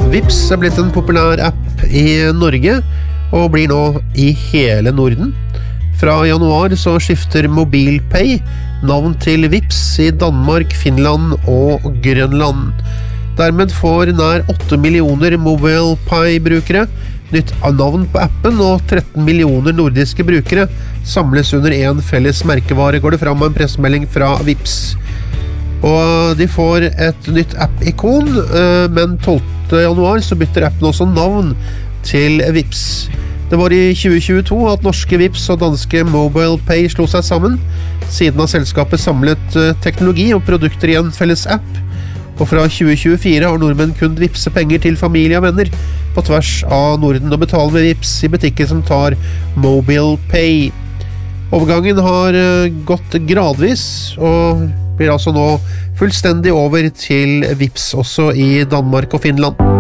Vipps blitt en populær app i Norge og blir nå i hele Norden. Fra januar så skifter MobilePay navn til Vipps i Danmark, Finland og Grønland. Dermed får nær 8 millioner MobilePay-brukere nytt navn på appen, og 13 millioner nordiske brukere samles under en felles merkevare, går det fram av en pressemelding fra Vipps. Og de får et nytt app-ikon, men 12. januar så bytter appen også navn til Vipps. Det var i 2022 at norske Vipps og danske MobilePay slo seg sammen. Siden har selskapet samlet teknologi og produkter i en felles app. Og fra 2024 har nordmenn kunnet vipse penger til familie og venner på tvers av Norden og betale med Vipps i butikker som tar MobilePay. Overgangen har gått gradvis og blir altså nå fullstendig over til Vipps også i Danmark og Finland.